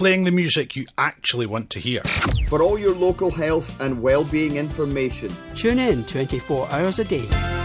playing the music you actually want to hear. For all your local health and well-being information, tune in 24 hours a day.